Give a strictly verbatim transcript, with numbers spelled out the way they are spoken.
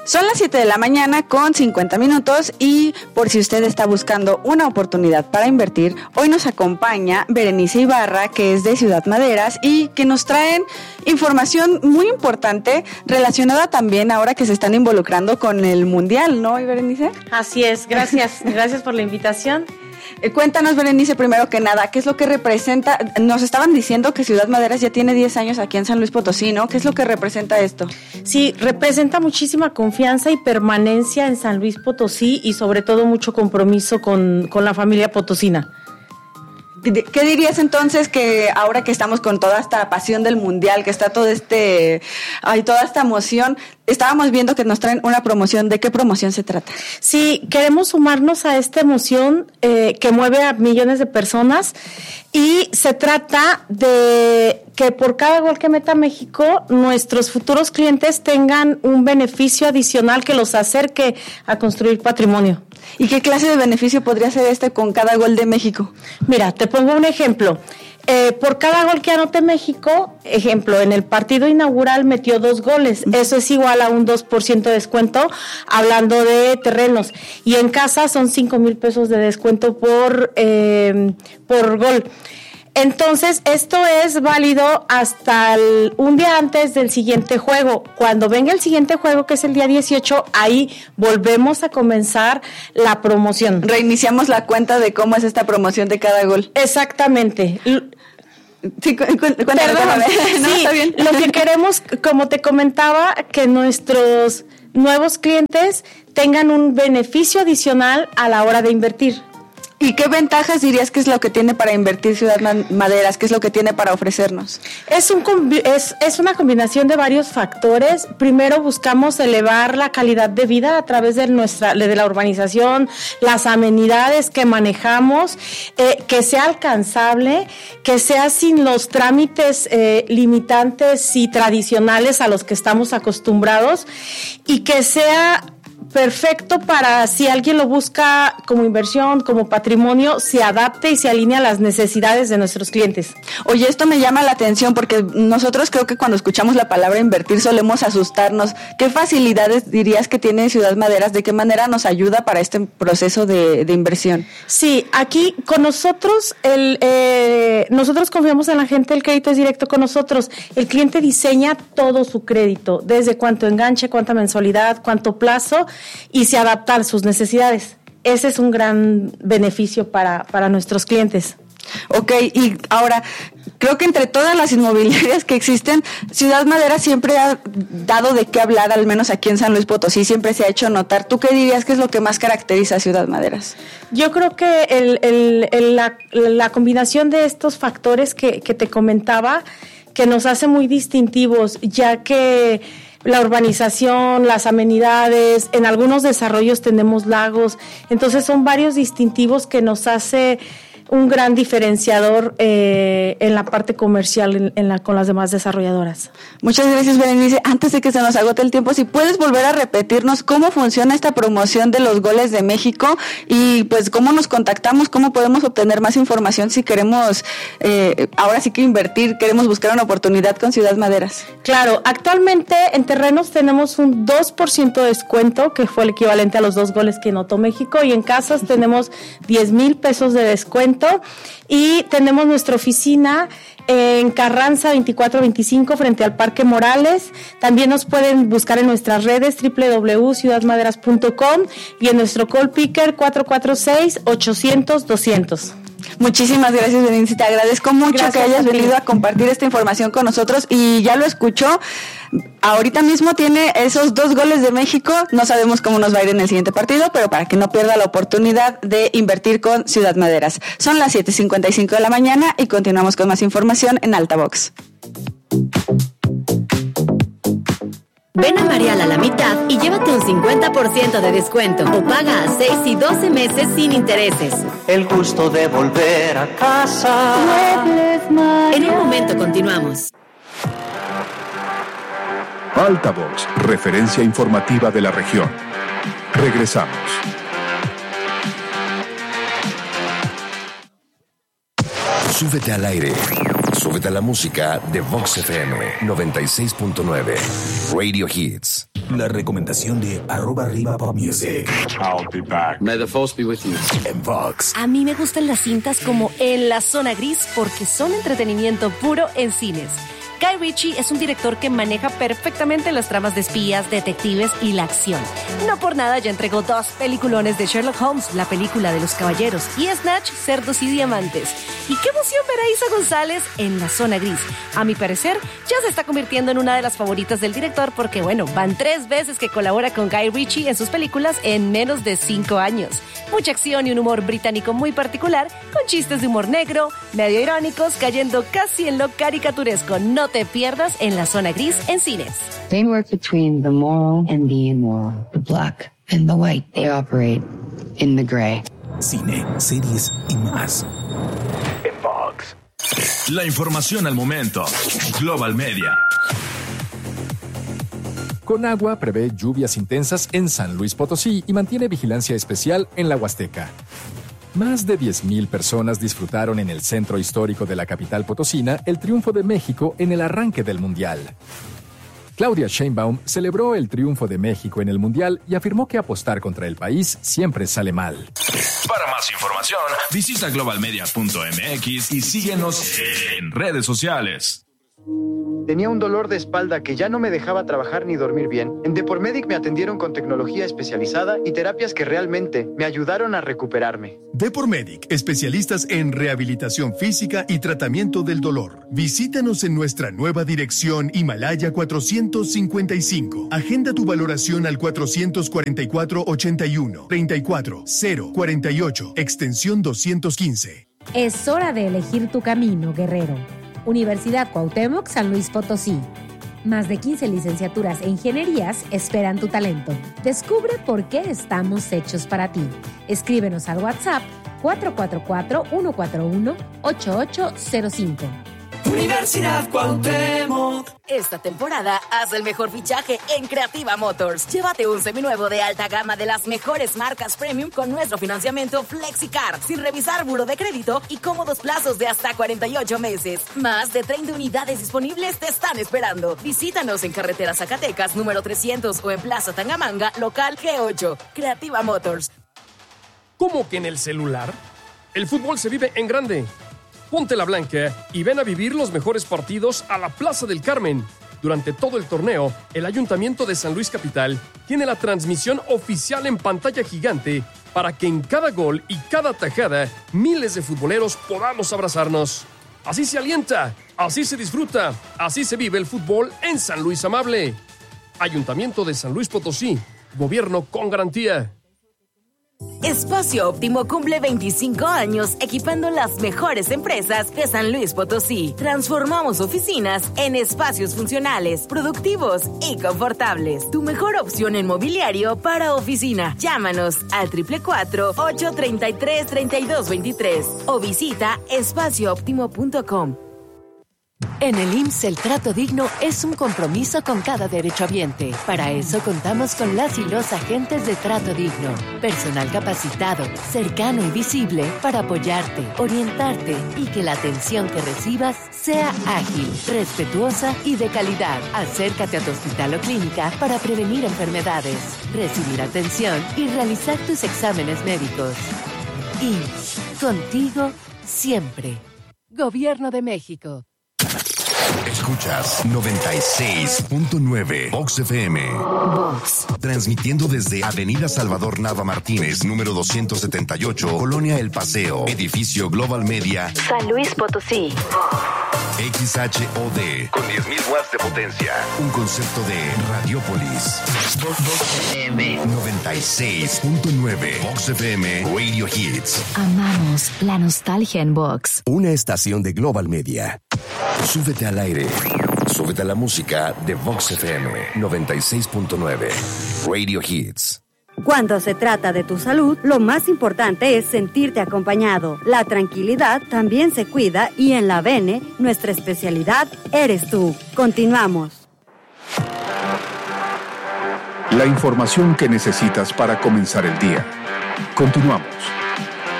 Son las siete de la mañana con cincuenta minutos y por si usted está buscando una oportunidad para invertir, hoy nos acompaña Berenice Ibarra, que es de Ciudad Maderas y que nos traen información muy importante relacionada también ahora que se están involucrando con el Mundial, ¿no, Berenice? Así es, gracias, gracias por la invitación. Eh, cuéntanos, Berenice, primero que nada, ¿qué es lo que representa? Nos estaban diciendo que Ciudad Maderas ya tiene diez años aquí en San Luis Potosí, ¿no? ¿Qué es lo que representa esto? Sí, representa muchísima confianza y permanencia en San Luis Potosí y sobre todo mucho compromiso con, con la familia potosina. ¿Qué dirías entonces que ahora que estamos con toda esta pasión del Mundial, que está todo este, hay toda esta emoción, estábamos viendo que nos traen una promoción? ¿De qué promoción se trata? Sí, queremos sumarnos a esta emoción eh, que mueve a millones de personas y se trata de que por cada gol que meta México, nuestros futuros clientes tengan un beneficio adicional que los acerque a construir patrimonio. ¿Y qué clase de beneficio podría ser este con cada gol de México? Mira, te pongo un ejemplo. Eh, por cada gol que anote México, ejemplo, en el partido inaugural metió dos goles. Eso es igual a un dos por ciento de descuento, hablando de terrenos. Y en casa son cinco mil pesos de descuento por, eh, por gol. Entonces, esto es válido hasta el, un día antes del siguiente juego. Cuando venga el siguiente juego, que es el día dieciocho, ahí volvemos a comenzar la promoción. Reiniciamos la cuenta de cómo es esta promoción de cada gol. Exactamente. Sí, cu- cu- cuéntame, Perdón. no, Sí, está bien. Lo que queremos, como te comentaba, que nuestros nuevos clientes tengan un beneficio adicional a la hora de invertir. ¿Y qué ventajas dirías que es lo que tiene para invertir Ciudad Maderas? ¿Qué es lo que tiene para ofrecernos? Es, un, es, es una combinación de varios factores. Primero buscamos elevar la calidad de vida a través de nuestra de la urbanización, las amenidades que manejamos, eh, que sea alcanzable, que sea sin los trámites eh, limitantes y tradicionales a los que estamos acostumbrados y que sea perfecto para si alguien lo busca como inversión, como patrimonio, se adapte y se alinee a las necesidades de nuestros clientes. Oye, esto me llama la atención porque nosotros creo que cuando escuchamos la palabra invertir solemos asustarnos. ¿Qué facilidades dirías que tiene Ciudad Maderas? ¿De qué manera nos ayuda para este proceso de, de inversión? Sí, aquí con nosotros, el, eh, nosotros confiamos en la gente, el crédito es directo con nosotros. El cliente diseña todo su crédito, desde cuánto enganche, cuánta mensualidad, cuánto plazo, y se adapta a sus necesidades. Ese es un gran beneficio para, para nuestros clientes. Ok, y ahora, creo que entre todas las inmobiliarias que existen, Ciudad Madera siempre ha dado de qué hablar, al menos aquí en San Luis Potosí, siempre se ha hecho notar. ¿Tú qué dirías que es lo que más caracteriza a Ciudad Maderas? Yo creo que el, el, el, la, la combinación de estos factores que, que te comentaba, que nos hace muy distintivos, ya que la urbanización, las amenidades, en algunos desarrollos tenemos lagos, entonces son varios distintivos que nos hace un gran diferenciador eh, en la parte comercial en, en la, con las demás desarrolladoras. Muchas gracias, Berenice. Antes de que se nos agote el tiempo, si puedes volver a repetirnos cómo funciona esta promoción de los goles de México y pues cómo nos contactamos, cómo podemos obtener más información si queremos, eh, ahora sí que invertir, queremos buscar una oportunidad con Ciudad Maderas. Claro, actualmente en terrenos tenemos un dos por ciento de descuento, que fue el equivalente a los dos goles que anotó México, y en casas tenemos diez mil pesos de descuento. Y tenemos nuestra oficina en Carranza veinticuatro veinticinco frente al Parque Morales. También nos pueden buscar en nuestras redes doble u doble u doble u punto ciudad maderas punto com y en nuestro call picker cuatro cuatro seis, ochocientos, doscientos. Muchísimas gracias, Berenice. Te agradezco mucho Gracias que hayas a ti. venido a compartir esta información con nosotros y ya lo escuchó. Ahorita mismo tiene esos dos goles de México. No sabemos cómo nos va a ir en el siguiente partido, pero para que no pierda la oportunidad de invertir con Ciudad Maderas. Son las siete cincuenta y cinco de la mañana y continuamos con más información en Altavox. Ven a Marial a la mitad y llévate un cincuenta por ciento de descuento o paga a seis y doce meses sin intereses. El gusto de volver a casa. En un momento continuamos. Altavox, referencia informativa de la región. Regresamos. Súbete al aire. Súbete a la música de Vox F M noventa y seis punto nueve. Radio Hits. La recomendación de arroba arriba pop music. I'll be back. May the force be with you. En Vox. A mí me gustan las cintas como En la Zona Gris porque son entretenimiento puro en cines. Guy Ritchie es un director que maneja perfectamente las tramas de espías, detectives y la acción. No por nada ya entregó dos peliculones de Sherlock Holmes, la película de los caballeros, y Snatch, Cerdos y Diamantes. Y qué emoción ver a Isa González en La Zona Gris. A mi parecer, ya se está convirtiendo en una de las favoritas del director porque, bueno, van tres veces que colabora con Guy Ritchie en sus películas en menos de cinco años. Mucha acción y un humor británico muy particular, con chistes de humor negro, medio irónicos, cayendo casi en lo caricaturesco. No te pierdas en La Zona Gris en cines. They work between the moral and the immoral, the black and the white. They operate in the gray. Cine, series y más. En Vox. La información al momento. Global Media. Conagua prevé lluvias intensas en San Luis Potosí y mantiene vigilancia especial en la Huasteca. Más de diez mil personas disfrutaron en el centro histórico de la capital potosina el triunfo de México en el arranque del Mundial. Claudia Sheinbaum celebró el triunfo de México en el Mundial y afirmó que apostar contra el país siempre sale mal. Para más información, visita global media punto m x y síguenos en redes sociales. Tenía un dolor de espalda que ya no me dejaba trabajar ni dormir bien. En Depormedic me atendieron con tecnología especializada y terapias que realmente me ayudaron a recuperarme. Depormedic, especialistas en rehabilitación física y tratamiento del dolor. Visítanos en nuestra nueva dirección Himalaya cuatrocientos cincuenta y cinco. Agenda tu valoración al cuatrocientos cuarenta y cuatro, ochenta y uno, treinta y cuatro, cero, cuarenta y ocho, extensión doscientos quince. Es hora de elegir tu camino, guerrero. Universidad Cuauhtémoc, San Luis Potosí. Más de quince licenciaturas e ingenierías esperan tu talento. Descubre por qué estamos hechos para ti. Escríbenos al WhatsApp cuatro cuatro cuatro, uno cuatro uno, ocho ocho cero cinco. Universidad Cuauhtémoc. Esta temporada haz el mejor fichaje en Creativa Motors. Llévate un seminuevo de alta gama de las mejores marcas premium con nuestro financiamiento FlexiCar, sin revisar buro de crédito y cómodos plazos de hasta cuarenta y ocho meses. Más de treinta unidades disponibles te están esperando. Visítanos en Carretera Zacatecas, número trescientos o en Plaza Tangamanga, local G ocho. Creativa Motors. ¿Cómo que en el celular? El fútbol se vive en grande. Ponte la blanca y ven a vivir los mejores partidos a la Plaza del Carmen. Durante todo el torneo, el Ayuntamiento de San Luis Capital tiene la transmisión oficial en pantalla gigante para que en cada gol y cada tajada miles de futboleros podamos abrazarnos. Así se alienta, así se disfruta, así se vive el fútbol en San Luis Amable. Ayuntamiento de San Luis Potosí, gobierno con garantía. Espacio Óptimo cumple veinticinco años equipando las mejores empresas de San Luis Potosí. Transformamos oficinas en espacios funcionales, productivos y confortables. Tu mejor opción en mobiliario para oficina. Llámanos al cuatro cuatro cuatro, ocho tres tres, tres dos dos tres o visita espacio óptimo punto com. En el I M S S el trato digno es un compromiso con cada derechohabiente. Para eso contamos con las y los agentes de Trato Digno. Personal capacitado, cercano y visible para apoyarte, orientarte y que la atención que recibas sea ágil, respetuosa y de calidad. Acércate a tu hospital o clínica para prevenir enfermedades, recibir atención y realizar tus exámenes médicos. I M S S, contigo siempre. Gobierno de México. Escuchas noventa y seis punto nueve Vox F M. Vox. Transmitiendo desde Avenida Salvador Nava Martínez, número doscientos setenta y ocho, Colonia El Paseo, edificio Global Media, San Luis Potosí. X H O D, con diez mil watts de potencia. Un concepto de Radiopolis. Vox F M. noventa y seis punto nueve Vox F M Radio Hits. Amamos la nostalgia en Vox. Una estación de Global Media. Súbete al aire. Súbete a la música de Vox F M noventa y seis punto nueve Radio Hits. Cuando se trata de tu salud, lo más importante es sentirte acompañado. La tranquilidad también se cuida y en la Bene, nuestra especialidad eres tú. Continuamos. La información que necesitas para comenzar el día. Continuamos.